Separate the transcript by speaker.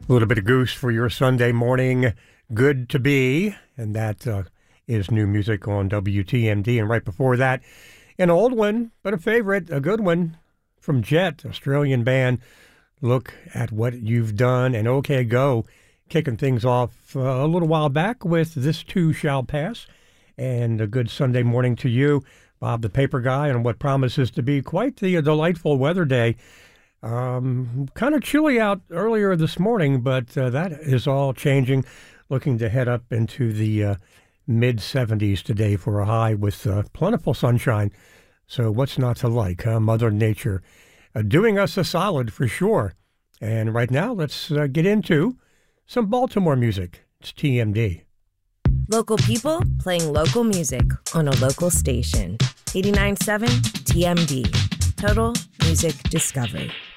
Speaker 1: A little bit of Goose for your Sunday morning. Good to be. And that is new music on WTMD. And right before that, an old one, but a favorite, a good one from Jet, Australian band. Look at What You've Done. And OK Go, kicking things off a little while back with This Too Shall Pass. And a good Sunday morning to you, Bob the Paper Guy, on what promises to be quite the delightful weather day. Kind of chilly out earlier this morning, but that is all changing. Looking to head up into the mid-70s today for a high with plentiful sunshine. So what's not to like, huh? Mother Nature doing us a solid for sure. And right now, let's get into some Baltimore music. It's TMD.
Speaker 2: Local people playing local music on a local station. 89.7 TMD. Total Music Discovery.